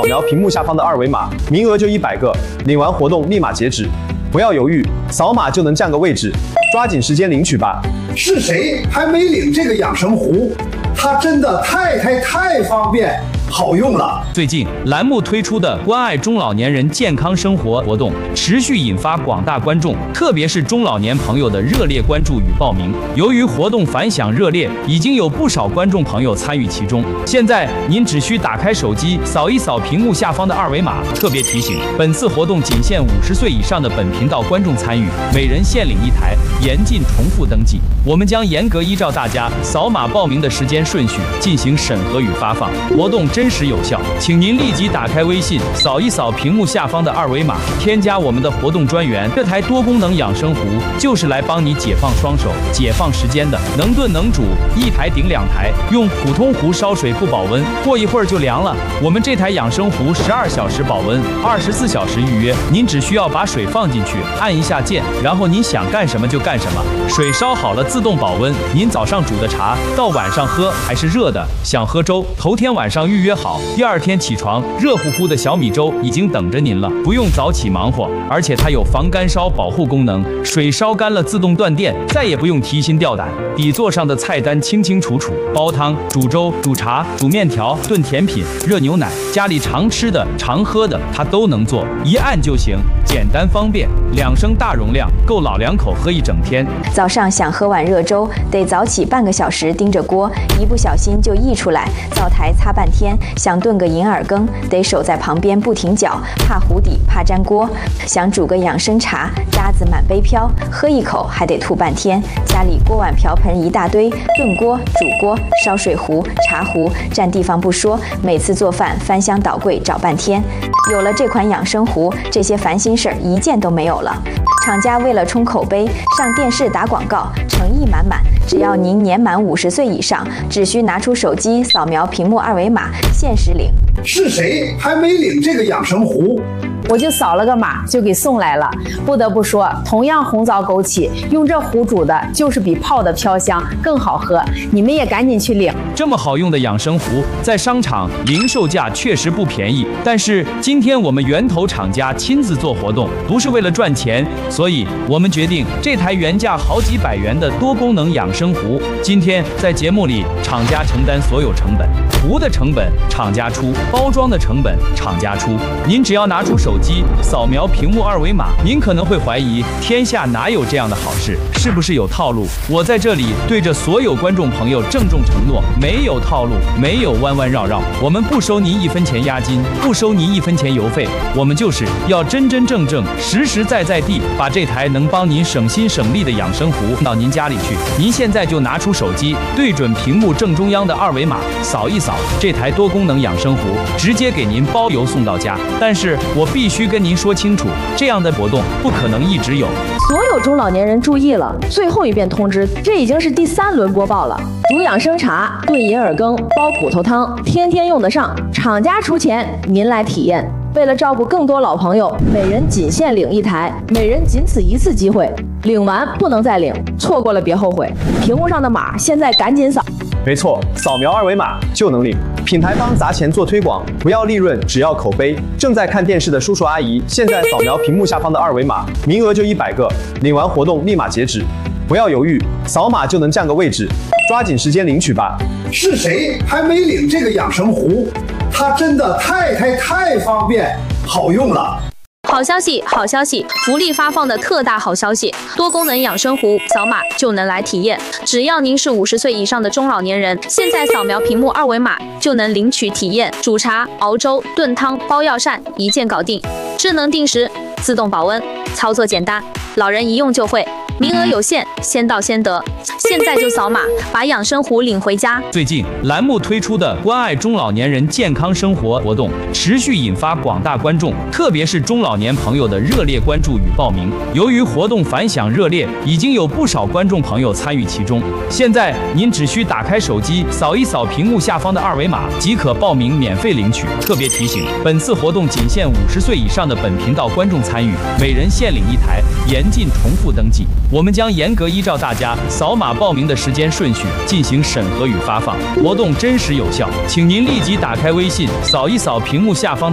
描屏幕下方的二维码，名额就100个，领完活动立马截止，不要犹豫，扫码就能占个位置，抓紧时间领取吧。 是谁还没领这个养生壶？它真的太方便。好用了。 最近栏目推出的关爱中老年人健康生活活动，持续引发广大观众，特别是中老年朋友的热烈关注与报名。由于活动反响热烈，已经有不少观众朋友参与其中。现在您只需打开手机，扫一扫屏幕下方的二维码。特别提醒，本次活动仅限50岁以上的本频道观众参与，每人限领1台，严禁重复登记。我们将严格依照大家扫码报名的时间顺序进行审核与发放。活动真实有效，请您立即打开微信，扫一扫屏幕下方的二维码，添加我们的活动专员。这台多功能养生壶就是来帮你解放双手、解放时间的，能炖能煮，1台顶2台，用普通壶烧水不保温，过一会儿就凉了。我们这台养生壶12小时保温，24小时预约。您只需要把水放进去，按一下键，然后您想干什么就干什么，水烧好了自动保温。您早上煮的茶到晚上喝还是热的，想喝粥，头天晚上预约好，第二天起床，热乎乎的小米粥已经等着您了，不用早起忙活，而且它有防干烧保护功能，水烧干了自动断电，再也不用提心吊胆。底座上的菜单清清楚楚，煲汤、煮粥、煮茶、煮面条、炖甜品、热牛奶，家里常吃的、常喝的，它都能做，一按就行，简单方便，2升大容量，够老两口喝一整天。 早上想喝碗热粥，得早起半个小时盯着锅，一不小心就溢出来，灶台擦半天。想炖个银耳羹，得守在旁边不停搅，怕糊底，怕粘锅。想煮个养生茶，渣子满杯飘，喝一口还得吐半天。家里锅碗瓢盆一大堆，炖锅、煮锅、烧水壶、茶壶，占地方不说，每次做饭翻箱倒柜找半天。有了这款养生壶，这些烦心事儿一件都没有了。厂家为了冲口碑，上电视打广告，诚意满满。只要您年满50岁以上，只需拿出手机扫描屏幕二维码，限时领。 是谁还没领这个养生壶？ 我就扫了个码就给送来了。不得不说，同样红枣枸杞，用这壶煮的就是比泡的飘香更好喝。你们也赶紧去领。 这么好用的养生壶，在商场零售价确实不便宜，但是今天我们源头厂家亲自做活动，不是为了赚钱，所以我们决定这台原价好几百元的多功能养生壶，今天在节目里厂家承担所有成本，壶的成本厂家出，包装的成本厂家出。您只要拿出手机扫描屏幕二维码，您可能会怀疑天下哪有这样的好事，是不是有套路？我在这里对着所有观众朋友郑重承诺，没有套路，没有弯弯绕绕，我们不收您1分钱押金，不收您1分钱邮费，我们就是要真真正正、实实在在地把这台能帮您省心省力的养生壶到您家里去。您现在就拿出手机，对准屏幕正中央的二维码，扫一扫这台多功能养生壶，直接给您包邮送到家。但是我必须跟您说清楚，这样的活动不可能一直有。 所有中老年人注意了，最后一遍通知，这已经是第3轮播报了。煮养生茶、炖银耳羹、煲骨头汤，天天用得上，厂家出钱，您来体验。为了照顾更多老朋友，每人仅限领1台，每人仅此1次机会，领完不能再领，错过了别后悔。屏幕上的码现在赶紧扫。 没错，扫描二维码就能领。品牌方砸钱做推广，不要利润，只要口碑。正在看电视的叔叔阿姨，现在扫描屏幕下方的二维码，名额就100个，领完活动立马截止，不要犹豫，扫码就能占个位置，抓紧时间领取吧。 是谁还没领这个养生壶？它真的太方便，好用了。 好消息，好消息！福利发放的特大好消息，多功能养生壶，扫码就能来体验。只要您是50岁以上的中老年人，现在扫描屏幕二维码就能领取体验。煮茶、熬粥、炖汤、包药膳，一键搞定。智能定时，自动保温，操作简单，老人一用就会。名额有限，先到先得。现在就扫码，把养生壶领回家。 最近栏目推出的关爱中老年人健康生活活动，持续引发广大观众，特别是中老年朋友的热烈关注与报名。由于活动反响热烈，已经有不少观众朋友参与其中。现在您只需打开手机，扫一扫屏幕下方的二维码，即可报名免费领取。特别提醒，本次活动仅限50岁以上的本频道观众参与，每人限领1台，严禁重复登记。我们将严格依照大家扫码报名的时间顺序进行审核与发放。活动真实有效，请您立即打开微信，扫一扫屏幕下方